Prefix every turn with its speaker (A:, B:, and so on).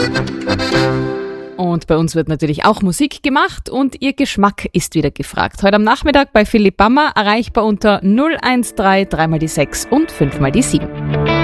A: Und bei uns wird natürlich auch Musik gemacht und Ihr Geschmack ist wieder gefragt. Heute am Nachmittag bei Philipp Bammer, erreichbar unter 013 3 mal die 6 und 5 mal die 7.